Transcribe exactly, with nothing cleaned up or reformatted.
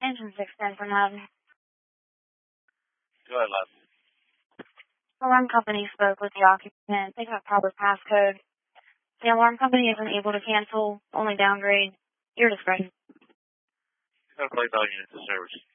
Engine six ten from Howden. Go ahead, love. Alarm company spoke with the occupant. They got proper passcode. The alarm company isn't able to cancel, only downgrade. Your discretion. Got a plate value unit to service.